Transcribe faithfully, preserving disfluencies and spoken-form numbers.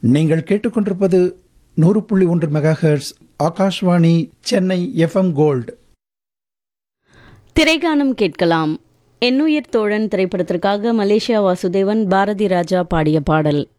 நீங்கள் கேட்டுக்கொண்டிருப்பது நூறு புள்ளி ஒன்று megahertz Akashvani Chennai FM gold. திரைகானம் கேட்கலாம். என்னுயிர் தோழன் திரைப்படத்திற்காக மலேசியா வாசுதேவன், பாரதி ராஜா பாடிய பாடல்.